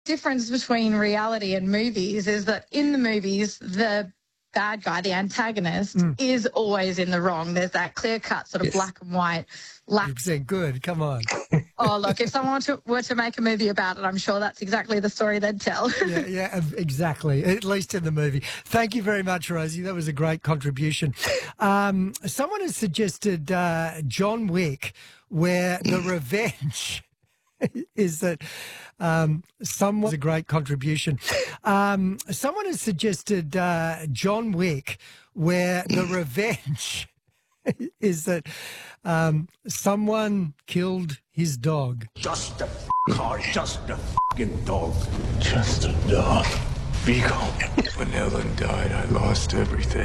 Difference between reality and movies is that in the movies, the bad guy, the antagonist, is always in the wrong. There's that clear-cut sort of black and white. 100% good. Come on. Oh, look, if someone were to make a movie about it, I'm sure that's exactly the story they'd tell. Yeah, exactly, at least in the movie. Thank you very much, Rosie. That was a great contribution. Someone has suggested John Wick, where the revenge is that someone's a great contribution. Someone has suggested John Wick, where the revenge is that someone killed his dog. Just a car, just a fucking dog. Just a dog. Be calm. When Ellen died, I lost everything.